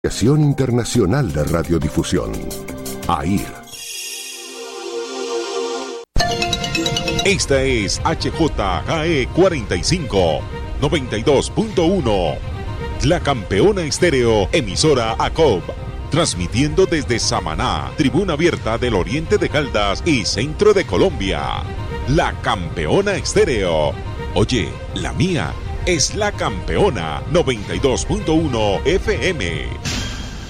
Asociación Internacional de Radiodifusión, AIR. Esta es HJGE 45, 92.1. La Campeona Estéreo, emisora ACOB. Transmitiendo desde Samaná, tribuna abierta del oriente de Caldas y centro de Colombia. La Campeona Estéreo. Oye, la mía es La Campeona 92.1 FM.